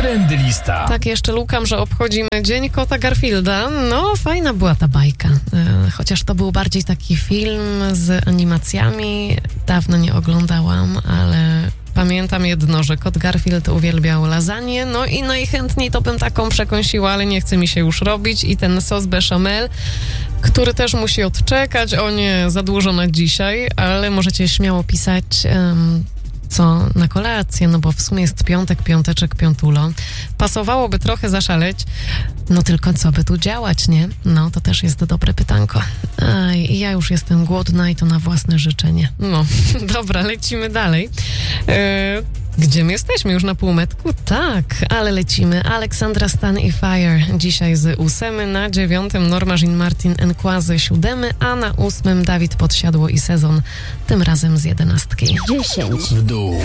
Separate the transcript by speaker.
Speaker 1: Trendlista.
Speaker 2: Tak, jeszcze lukam, że obchodzimy Dzień Kota Garfielda. No, fajna była ta bajka. Chociaż to był bardziej taki film z animacjami. Dawno nie oglądałam, ale pamiętam jedno, że kot Garfield uwielbiał lasagne, no i najchętniej to bym taką przekąsiła, ale nie chce mi się już robić. I ten sos bechamel, który też musi odczekać, o nie, za dużo na dzisiaj, ale możecie śmiało pisać... co na kolację, no bo w sumie jest piątek, piąteczek, piątulo. Pasowałoby trochę zaszaleć, no tylko co by tu działać, nie? No, to też jest dobre pytanko. Aj, ja już jestem głodna i to na własne życzenie. No, dobra, lecimy dalej. Gdzie my jesteśmy? Już na półmetku? Tak, ale lecimy. Alexandra Stan i Fire. Dzisiaj z 8, na 9 Norma Jean Martin Quasi 7, a na 8 Dawid Podsiadło i Sezon. Tym razem z 11.
Speaker 3: 10
Speaker 1: W dół.